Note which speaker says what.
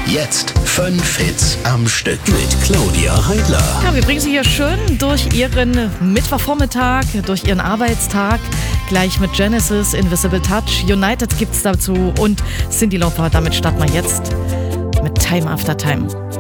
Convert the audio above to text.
Speaker 1: Jetzt 5 Hits am Stück mit Claudia Heidler.
Speaker 2: Ja, wir bringen Sie hier schön durch Ihren Mittwochvormittag, durch Ihren Arbeitstag. Gleich mit Genesis, Invisible Touch, United gibt's dazu und Cyndi Lauper. Damit starten wir jetzt mit Time After Time.